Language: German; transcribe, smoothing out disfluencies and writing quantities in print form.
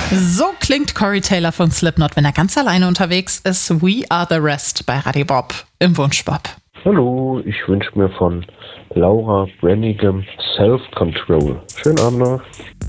So klingt Corey Taylor von Slipknot, wenn er ganz alleine unterwegs ist. We Are The Rest bei Radio Bob im Wunschbob. Hallo, ich wünsche mir von Laura Branigan Self-Control. Schönen Abend noch.